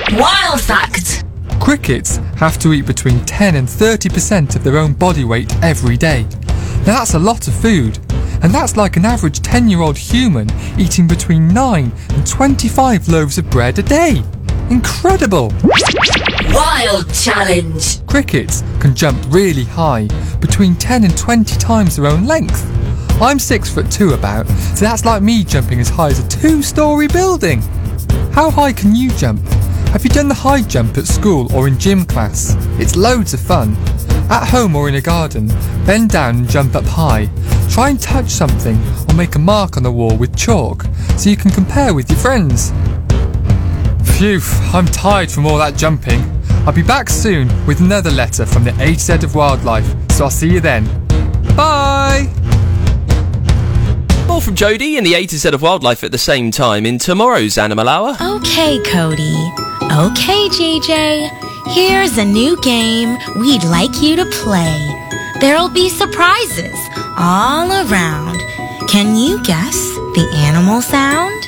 Wild fact! Crickets have to eat between 10 and 30% of their own body weight every day. Now that's a lot of food, and that's like an average 10-year-old human eating between 9 and 25 loaves of bread a day. Incredible! Wild challenge! Crickets can jump really high, between 10 and 20 times their own length. I'm 6'2" about, so that's like me jumping as high as a 2-storey building. How high can you jump? Have you done the high jump at school or in gym class? It's loads of fun. At home or in a garden, bend down and jump up high. Try and touch something or make a mark on the wall with chalk so you can compare with your friends. Phew, I'm tired from all that jumping. I'll be back soon with another letter from the A to Z of Wildlife, so I'll see you then. Bye! More from Jodie and the A to Z of Wildlife at the same time in tomorrow's Animal Hour. Okay, Cody. Okay, JJ. Here's a new game we'd like you to play. There'll be surprises all around. Can you guess the animal sound?